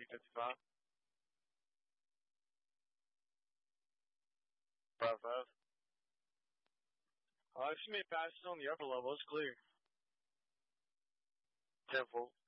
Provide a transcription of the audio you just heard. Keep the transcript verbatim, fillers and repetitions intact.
P fifty-five. Five five. Uh, if you made passes on the upper level, it's clear. Ten four.